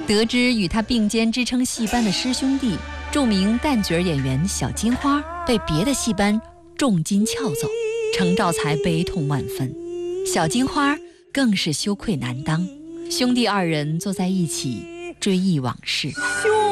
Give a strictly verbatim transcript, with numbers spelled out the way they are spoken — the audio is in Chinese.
得知与他并肩支撑戏班的师兄弟，著名旦角演员小金花被别的戏班重金撬走，程兆才悲痛万分，小金花更是羞愧难当。兄弟二人坐在一起追忆往事。 兄